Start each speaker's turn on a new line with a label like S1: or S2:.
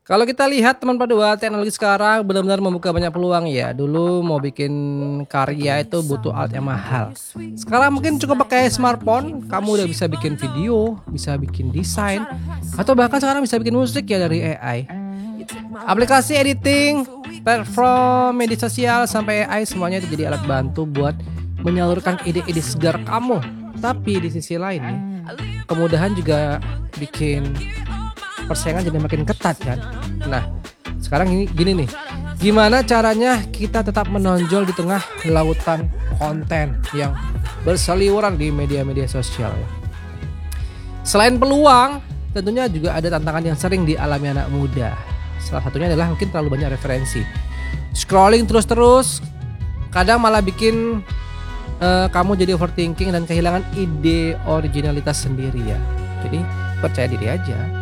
S1: Kalau kita lihat teman padua, teknologi sekarang benar-benar membuka banyak peluang ya. Dulu mau bikin karya itu butuh alat yang mahal. Sekarang mungkin cukup pakai smartphone, kamu udah bisa bikin video, bisa bikin desain, atau bahkan sekarang bisa bikin musik ya dari AI. Aplikasi editing, platform media sosial sampai AI semuanya itu jadi alat bantu buat menyalurkan ide-ide segar kamu. Tapi di sisi lain nih, kemudahan juga bikin persaingan jadi makin ketat kan. Nah, sekarang ini gini nih, gimana caranya kita tetap menonjol di tengah lautan konten yang berseliweran di media-media sosial ya. Selain peluang, tentunya juga ada tantangan yang sering dialami anak muda. Salah satunya adalah mungkin terlalu banyak referensi. Scrolling terus-terus, kadang malah bikin kamu jadi overthinking dan kehilangan ide originalitas sendiri ya. Jadi percaya diri aja.